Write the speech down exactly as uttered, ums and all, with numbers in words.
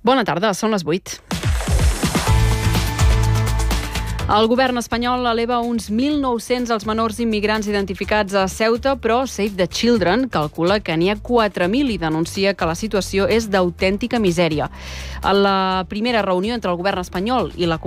Bona tarda, són les vuit. El govern espanyol eleva uns mil nou-cents els menors immigrants identificats a Ceuta, però Save the Children calcula que n'hi ha quatre mil i denuncia que la situació és d'autèntica misèria. A la primera reunió entre el govern espanyol i la